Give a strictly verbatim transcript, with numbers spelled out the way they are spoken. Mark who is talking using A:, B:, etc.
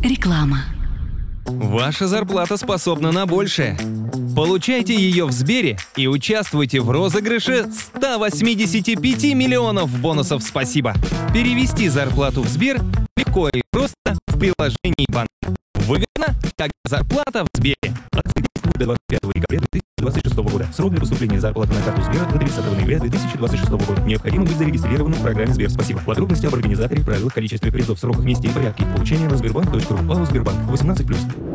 A: Реклама.
B: Ваша зарплата способна на большее. Получайте ее в Сбере и участвуйте в розыгрыше ста восьмидесяти пяти миллионов бонусов «Спасибо». Перевести зарплату в Сбер легко и просто в приложении банка. Выгодно, как зарплата в Сбере.
C: Акция действует до двадцать пятого декабря две тысячи двадцать шестого года. Срок для поступления зарплаты на карту Сбера до тридцатого ноября две тысячи двадцать шестого года. Необходимо быть зарегистрированным в программе Сбер Спасибо. Подробности об организаторе, правилах, количестве призов, сроках, месте и порядке их получения на сбербанк точка ру. ПАО «Сбербанк». восемнадцать плюс.